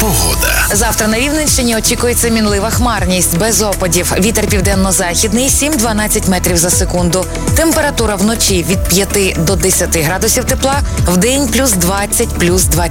Погода. Завтра на Рівненщині очікується мінлива хмарність, без опадів. Вітер південно-західний 7-12 метрів за секунду. Температура вночі від 5 до 10 градусів тепла, вдень +20, +20.